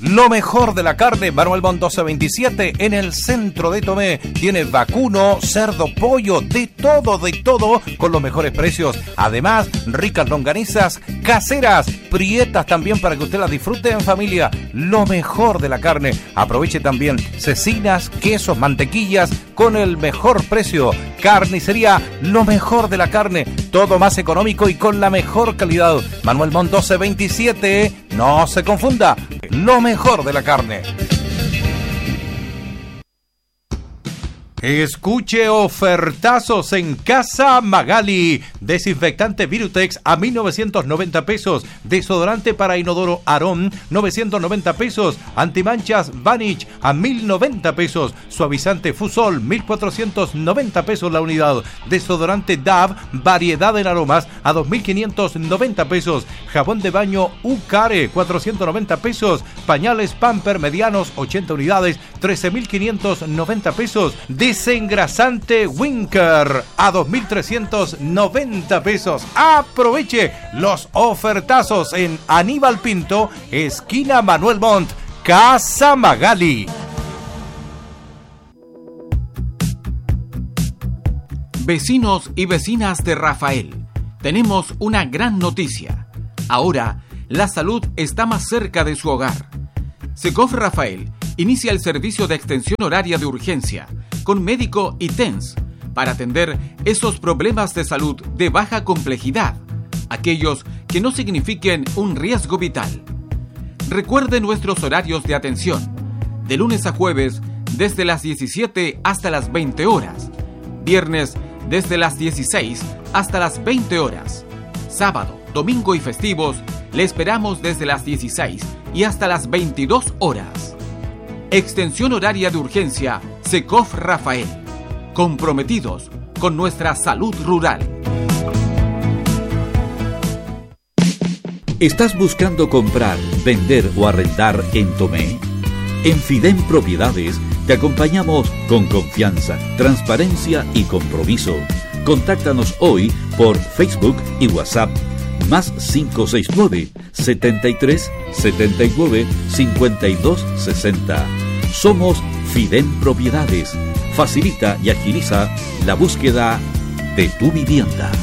Lo mejor de la carne, Manuel Montt 1227, en el centro de Tomé. Tiene vacuno, cerdo, pollo, de todo, con los mejores precios. Además, ricas longanizas caseras, prietas también para que usted las disfrute en familia. Lo mejor de la carne. Aproveche también cecinas, quesos, mantequillas con el mejor precio. Carnicería, lo mejor de la carne. Todo más económico y con la mejor calidad. Manuel Montt 1227, no se confunda. Lo mejor de la carne. Escuche ofertazos en Casa Magali. Desinfectante Virutex a 1.990 pesos. Desodorante para inodoro Arón, 990 pesos. Antimanchas Vanish a 1.090 pesos. Suavizante Fusol, 1.490 pesos la unidad. Desodorante Dove, variedad en aromas, a 2.590 pesos. Jabón de baño Ucare, 490 pesos. Pañales Pamper medianos, 80 unidades, 13.590 pesos. Desengrasante Winker a 2.390 pesos. Aproveche los ofertazos en Aníbal Pinto, esquina Manuel Montt, Casa Magali. Vecinos y vecinas de Rafael, tenemos una gran noticia. Ahora, la salud está más cerca de su hogar. Secof Rafael inicia el servicio de extensión horaria de urgencia con médico y TENS para atender esos problemas de salud de baja complejidad, aquellos que no signifiquen un riesgo vital. Recuerde nuestros horarios de atención, de lunes a jueves desde las 17 hasta las 20 horas, viernes desde las 16 hasta las 20 horas, sábado, domingo y festivos le esperamos desde las 16 y hasta las 22 horas. Extensión horaria de urgencia Secof Rafael. Comprometidos con nuestra salud rural. ¿Estás buscando comprar, vender o arrendar en Tomé? En Fidem Propiedades te acompañamos con confianza, transparencia y compromiso. Contáctanos hoy por Facebook y WhatsApp más 569 73 79 52 60. Somos Fidem Propiedades. Facilita y agiliza la búsqueda de tu vivienda.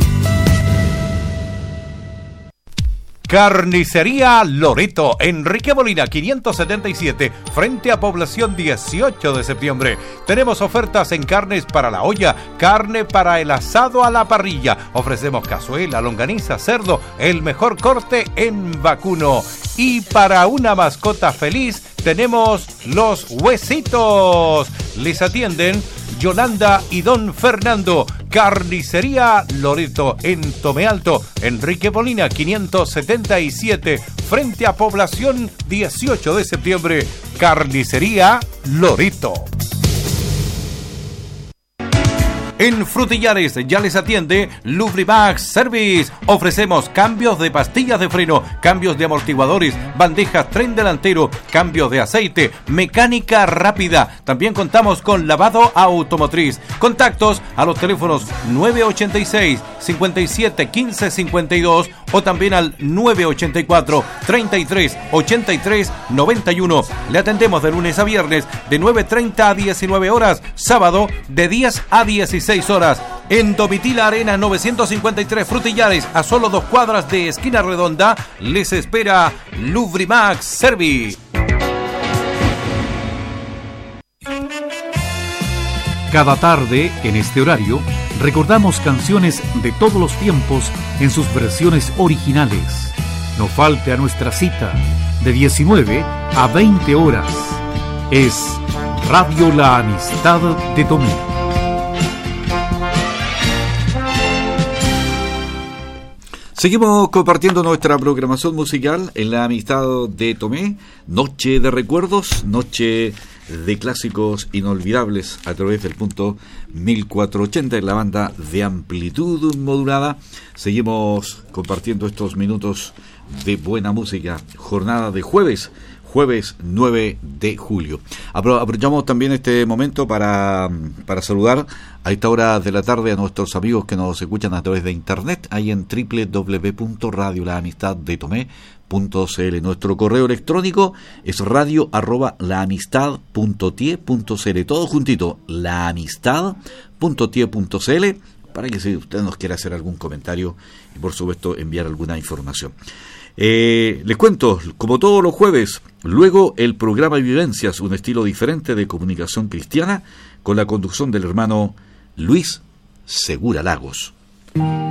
Carnicería Loreto, Enrique Molina 577, frente a Población 18 de septiembre. Tenemos ofertas en carnes para la olla, carne para el asado a la parrilla. Ofrecemos cazuela, longaniza, cerdo, el mejor corte en vacuno. Y para una mascota feliz tenemos los huesitos. Les atienden Yolanda y Don Fernando. Carnicería Loreto en Tomé Alto, Enrique Molina 577, frente a Población 18 de septiembre. Carnicería Loreto. En Frutillares ya les atiende Lubrimax Service. Ofrecemos cambios de pastillas de freno, cambios de amortiguadores, bandejas tren delantero, cambios de aceite, mecánica rápida. También contamos con lavado automotriz. Contactos a los teléfonos 986 57 15 52 o también al 984 33 83 91. Le atendemos de lunes a viernes de 9:30 a 19 horas, sábado de 10 a 16 horas. En Domitila Arena 953 Frutillares, a solo 2 cuadras de Esquina Redonda, les espera Lubrimax Service. Cada tarde, en este horario, recordamos canciones de todos los tiempos en sus versiones originales. No falte a nuestra cita de 19 a 20 horas. Es Radio La Amistad de Tomé. Seguimos compartiendo nuestra programación musical en La Amistad de Tomé. Noche de recuerdos, noche de clásicos inolvidables a través del punto 1480 en la banda de amplitud modulada. Seguimos compartiendo estos minutos de buena música. Jornada de jueves 9 de julio. Aprovechamos también este momento para saludar a esta hora de la tarde a nuestros amigos que nos escuchan a través de internet, ahí en www.radiolaamistaddetomé.cl. Nuestro correo electrónico es radio@laamistad.tie.cl, todo juntito, laamistad.tie.cl, para que si usted nos quiera hacer algún comentario y por supuesto enviar alguna información. Les cuento, como todos los jueves, luego el programa Vivencias, un estilo diferente de comunicación cristiana, con la conducción del hermano Luis Segura Lagos.